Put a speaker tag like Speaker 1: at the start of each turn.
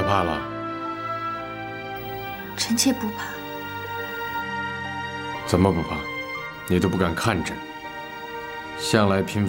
Speaker 1: 害怕了？
Speaker 2: 臣妾不怕。
Speaker 1: 怎么不怕？你都不敢看朕，向来嫔